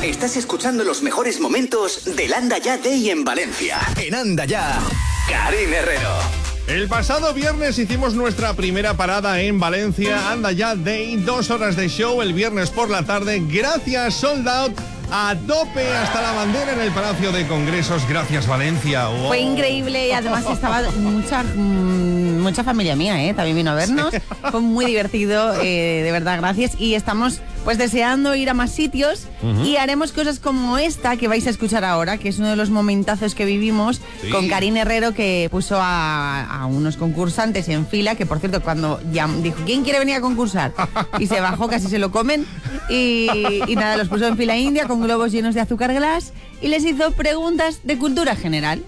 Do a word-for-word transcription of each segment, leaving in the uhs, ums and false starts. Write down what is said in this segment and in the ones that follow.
Estás escuchando los mejores momentos del Anda Ya Day en Valencia. En Anda Ya, Karine Herrero. El pasado viernes hicimos nuestra primera parada en Valencia. Anda Ya Day, dos horas de show el viernes por la tarde. Gracias, sold out. A tope hasta la bandera en el Palacio de Congresos. Gracias, Valencia. Wow. Fue increíble y además estaba mucha mucha familia mía, ¿eh? También vino a vernos. Sí. Fue muy divertido, eh, de verdad, gracias. Y estamos pues deseando ir a más sitios uh-huh. y haremos cosas como esta que vais a escuchar ahora, que es uno de los momentazos que vivimos sí. con Karine Herrero, que puso a, a unos concursantes en fila, que por cierto, cuando ya dijo, ¿quién quiere venir a concursar? Y se bajó, casi se lo comen. Y, y nada, los puso en fila india con globos llenos de azúcar glass y les hizo preguntas de cultura general.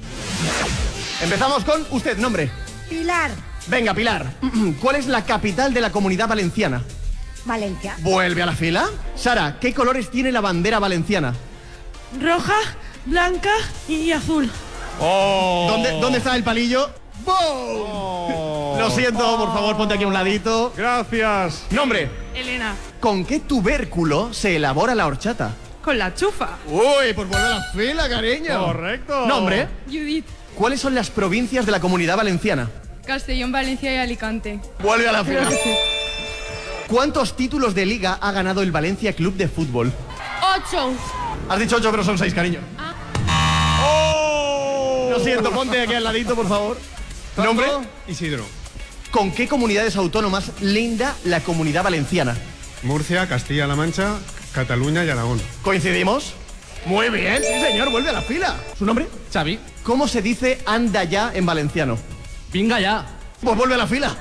Empezamos con usted, nombre. Pilar. Venga, Pilar. ¿Cuál es la capital de la Comunidad Valenciana? Valencia. Vuelve a la fila. Sara, ¿qué colores tiene la bandera valenciana? Roja, blanca y azul. Oh. ¿Dónde, ¿Dónde está el palillo? ¡Boom! Oh. Lo siento, oh. por favor, ponte aquí a un ladito. Gracias. Nombre. Elena. ¿Con qué tubérculo se elabora la horchata? Con la chufa. Uy, pues vuelve a la fila, cariño. Correcto. Nombre. Judith. ¿Cuáles son las provincias de la Comunidad Valenciana? Castellón, Valencia y Alicante. Vuelve a la fila. ¿Cuántos títulos de liga ha ganado el Valencia Club de Fútbol? Ocho. Has dicho ocho, pero son seis, cariño. Ah. ¡Oh! Lo siento, ponte aquí al ladito, por favor. ¿Nombre? Isidro. ¿Con qué comunidades autónomas linda la Comunidad Valenciana? Murcia, Castilla-La Mancha, Cataluña y Aragón. ¿Coincidimos? Muy bien, sí señor, vuelve a la fila. ¿Su nombre? Xavi. ¿Cómo se dice anda ya en valenciano? Venga ya. Pues vuelve a la fila.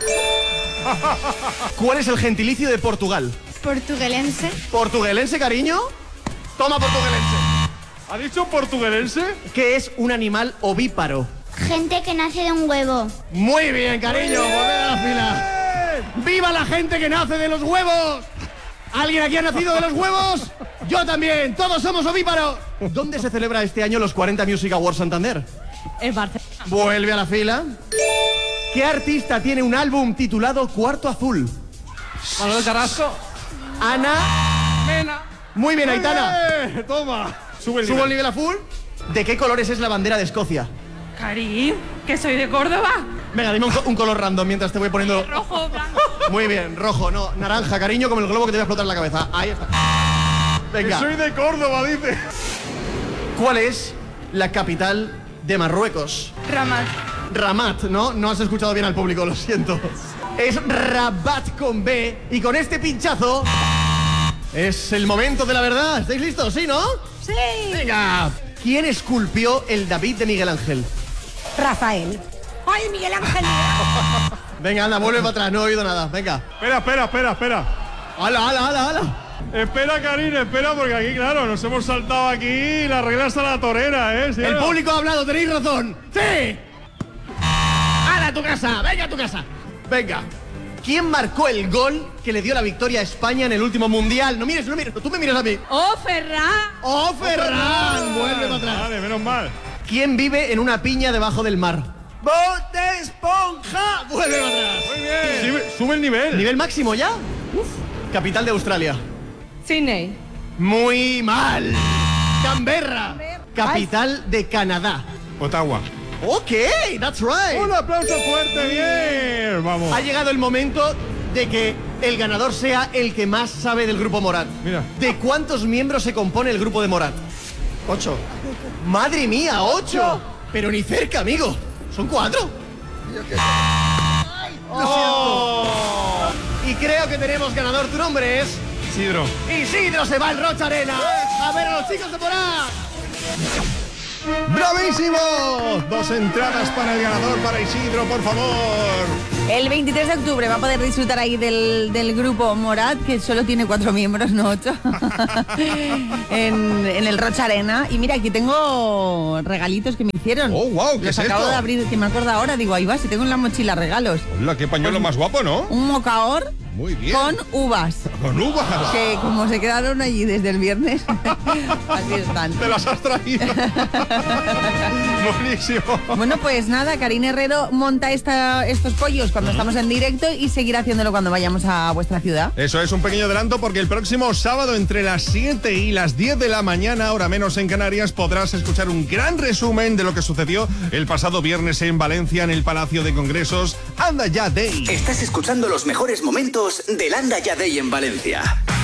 ¿Cuál es el gentilicio de Portugal? Portuguelense. ¿Portuguelense, cariño? Toma, portuguelense. ¿Ha dicho portuguelense? ¿Qué es un animal ovíparo? Gente que nace de un huevo. Muy bien, cariño, vuelve a la fila. ¡Viva la gente que nace de los huevos! ¿Alguien aquí ha nacido de los huevos? Yo también, todos somos ovíparos. ¿Dónde se celebra este año los cuarenta Music Awards Santander? En Barcelona. Vuelve a la fila. ¿Qué artista tiene un álbum titulado Cuarto Azul? Manuel Carrasco. Ana Mena. Muy bien, Aitana. ¡Eh! Toma. Sube el ¿Subo el nivel. nivel a full? ¿De qué colores es la bandera de Escocia? Karim, que soy de Córdoba. Venga, dime un, co- un color random mientras te voy poniendo... Rojo, blanco. Muy bien, rojo, no, naranja, cariño, como el globo que te voy a explotar en la cabeza. Ahí está. Que Venga. soy de Córdoba, dice. ¿Cuál es la capital de Marruecos? Ramat. Ramat, ¿no? No has escuchado bien al público, lo siento. Es Rabat con B. Y con este pinchazo es el momento de la verdad. ¿Estáis listos? ¿Sí, no? Sí. Venga. ¿Quién esculpió el David de Miguel Ángel? Rafael. Ay, Miguel Ángel. Venga, anda, vuelve para atrás, no he oído nada. Venga. Espera, espera, espera, espera. ¡Hala, hala, hala, hala! Espera, Karine, espera, porque aquí, claro, nos hemos saltado aquí la regla hasta la torera, ¿eh? ¿Sí o El no? público ha hablado, tenéis razón. ¡Sí! ¡Hala, a tu casa! ¡Venga a tu casa! Venga. ¿Quién marcó el gol que le dio la victoria a España en el último mundial? No mires, no mires, tú me miras a mí. Oh, Ferran. ¡Oh, Ferran! Vuelve para atrás. Vale, menos mal. ¿Quién vive en una piña debajo del mar? ¡Bob Esponja! Vuelve para atrás. Muy bien. Sube, sube el nivel. ¿Nivel máximo ya? Uf. Capital de Australia. Sydney. Muy mal. Canberra. Capital de Canadá. Ottawa. Ok, that's right. Un aplauso fuerte, bien. Vamos. Ha llegado el momento de que el ganador sea el que más sabe del grupo Morat. Mira. ¿De cuántos miembros se compone el grupo de Morat? Ocho. Madre mía, ocho. Pero ni cerca, amigo. Son cuatro. Ay, lo siento. Y creo que tenemos ganador. Tu nombre es... Isidro. Isidro se va al Rocha Arena a ver a los chicos de Morat. ¡Bravísimo! Dos entradas para el ganador, para Isidro, por favor. El veintitrés de octubre va a poder disfrutar ahí del, del grupo Morat, que solo tiene cuatro miembros, no ocho, en, en el Rocha Arena. Y mira, aquí tengo regalitos que me hicieron. Oh, wow, ¿qué Los es acabo esto? de abrir, que me acuerdo ahora. Digo, ahí va, si tengo en la mochila regalos. Hola, qué pañuelo más guapo, ¿no? Un mocaor Muy bien. con uvas. Con uvas. Que como se quedaron allí desde el viernes, así están. Te las has traído. Buenísimo. Bueno, pues nada, Karina Herrero monta esta, estos pollos cuando estamos en directo y seguirá haciéndolo cuando vayamos a vuestra ciudad. Eso es un pequeño adelanto porque el próximo sábado entre las siete y las diez de la mañana, hora menos en Canarias, podrás escuchar un gran resumen de lo que sucedió el pasado viernes en Valencia en el Palacio de Congresos Anda Ya Day. Estás escuchando los mejores momentos del Anda Ya Day en Valencia.